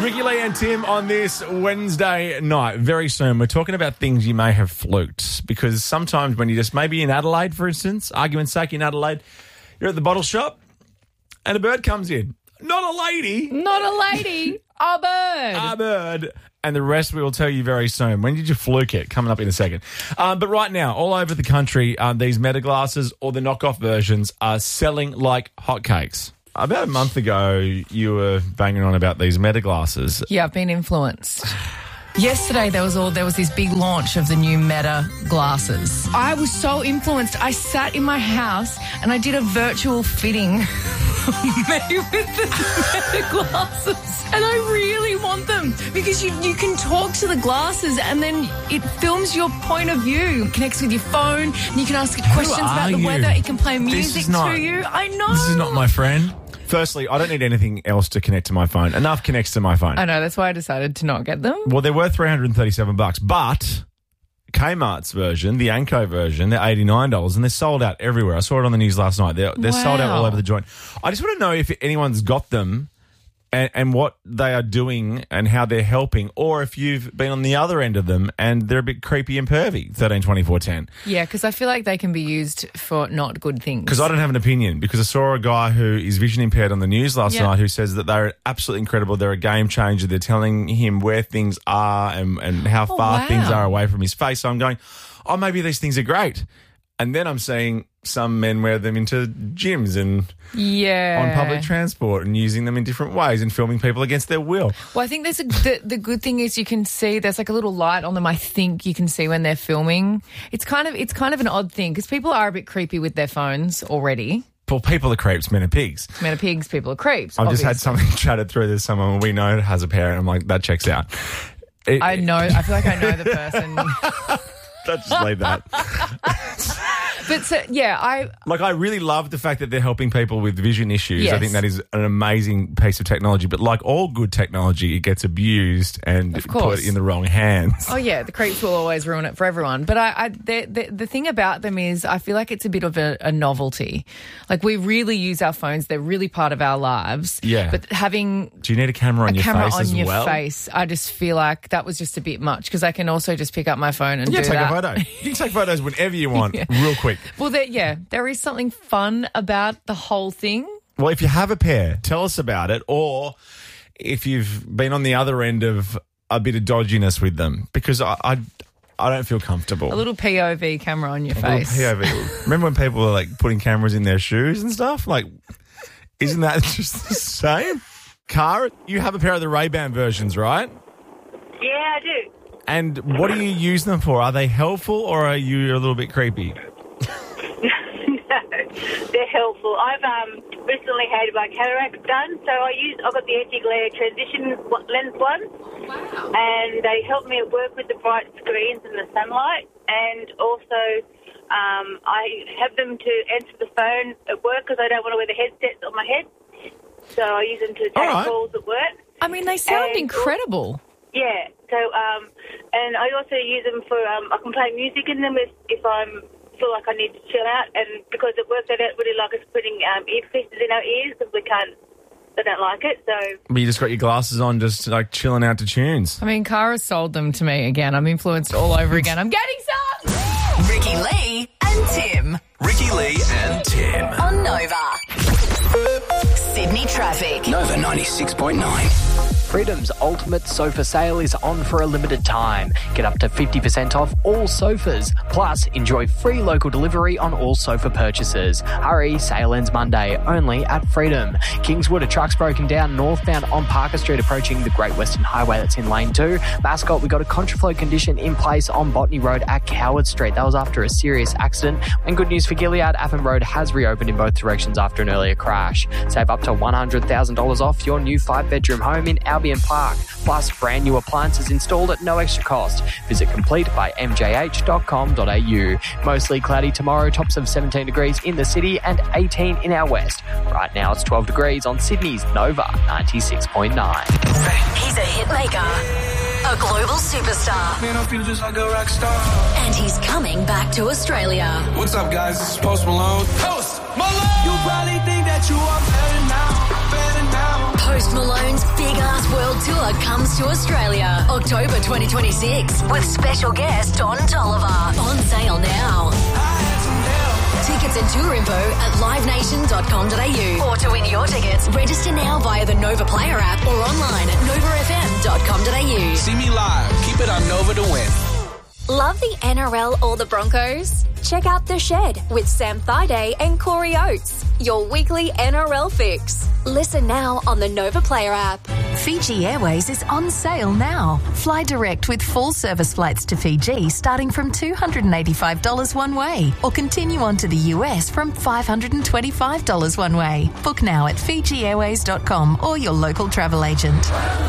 Ricky Lee and Tim on this Wednesday night. Very soon, we're talking about things you may have fluked, because sometimes when you just maybe in Adelaide, for instance, argument's sake in Adelaide, you're at the bottle shop and a bird comes in. Not a lady. Not a lady. A bird. A bird. And the rest we will tell you very soon. When did you fluke it? Coming up in a second. But right now, all over the country, these Meta glasses or the knockoff versions are selling like hotcakes. About a month ago, you were banging on about these Meta glasses. Yeah, I've been influenced. Yesterday, there was this big launch of the new Meta glasses. I was so influenced. I sat in my house and I did a virtual fitting me with the Meta glasses. And I really want them because you can talk to the glasses and then it films your point of view. It connects with your phone and you can ask questions about the weather. It can play music to you. I know. This is not my friend. Firstly, I don't need anything else to connect to my phone. Enough connects to my phone. I know, that's why I decided to not get them. Well, they're worth $337, but Kmart's version, the Anko version, they're $89 and they're sold out everywhere. I saw it on the news last night. They're sold out all over the joint. I just want to know if anyone's got them and what they are doing and how they're helping, or if you've been on the other end of them and they're a bit creepy and pervy. 13 24 10. Yeah, because I feel like they can be used for not good things. Because I don't have an opinion, because I saw a guy who is vision impaired on the news last night who says that they're absolutely incredible. They're a game changer. They're telling him where things are and how far things are away from his face. So I'm going, oh, maybe these things are great. And then I'm seeing some men wear them into gyms and on public transport and using them in different ways and filming people against their will. Well, I think there's the good thing is you can see there's like a little light on them. I think you can see when they're filming. It's kind of an odd thing because people are a bit creepy with their phones already. Well, people are creeps, men are pigs. Men are pigs, people are creeps. I've just had something chatted through. There's someone we know has a pair and I'm like, that checks out. I know. I feel like I know the person. Let's just leave that. But so, I really love the fact that they're helping people with vision issues. Yes. I think that is an amazing piece of technology. But like all good technology, it gets abused and put in the wrong hands. Oh yeah, the creeps will always ruin it for everyone. But the thing about them is, I feel like it's a bit of a novelty. Like we really use our phones; they're really part of our lives. Yeah. But having do you need a camera on your face as well? Face, I just feel like that was just a bit much because I can also just pick up my phone and take a photo. You can take photos whenever you want, real quick. Well, there is something fun about the whole thing. Well, if you have a pair, tell us about it, or if you've been on the other end of a bit of dodginess with them, because I don't feel comfortable. A little POV camera on your face. POV. Remember when people were like putting cameras in their shoes and stuff? Like, isn't that just the same? Cara, you have a pair of the Ray-Ban versions, right? Yeah, I do. And what do you use them for? Are they helpful or are you a little bit creepy? No, they're helpful. I've recently had my cataracts done, so I've got the anti-glare transition lens one. Wow. And they help me work with the bright screens and the sunlight, and also I have them to answer the phone at work because I don't want to wear the headsets on my head. So I use them to take calls at work. I mean, they sound incredible. Yeah. So, and I also use them for, I can play music in them if I feel like I need to chill out. And because at work they don't really like us putting earpieces in our ears because they don't like it. So. But you just got your glasses on just like chilling out to tunes. I mean, Cara sold them to me again. I'm influenced all over again. I'm getting some! Ricky Lee and Tim. Ricky Lee and Tim. On Nova. Sydney traffic. Nova 96.9. Freedom's ultimate sofa sale is on for a limited time. Get up to 50% off all sofas. Plus, enjoy free local delivery on all sofa purchases. Hurry, sale ends Monday, only at Freedom. Kingswood, a truck's broken down northbound on Parker Street approaching the Great Western Highway that's in lane 2. Mascot, we got a contraflow condition in place on Botany Road at Coward Street. That was after a serious accident. And good news for Gilead, Appen Road has reopened in both directions after an earlier crash. Save up to $100,000 off your new 5-bedroom home in Albion Park. Plus, brand new appliances installed at no extra cost. Visit completebymjh.com.au. Mostly cloudy tomorrow, tops of 17 degrees in the city and 18 in our west. Right now it's 12 degrees on Sydney's Nova 96.9. He's a hit maker, a global superstar. Man, I feel just like a rock star. And he's coming back to Australia. What's up, guys? This is Post Malone. Post Malone! You probably think that you are better now, better now. Post Malone's Big Ass World Tour comes to Australia, October 2026, with special guest Don Toliver. On sale now. Tickets and tour info at livenation.com.au. Or to win your tickets, register now via the Nova Player app or online at novafm.com.au. See me live. Keep it on Nova to win. Love the NRL or the Broncos? Check out The Shed with Sam Thaiday and Corey Oates, your weekly NRL fix. Listen now on the Nova Player app. Fiji Airways is on sale now. Fly direct with full service flights to Fiji starting from $285 one way, or continue on to the US from $525 one way. Book now at FijiAirways.com or your local travel agent.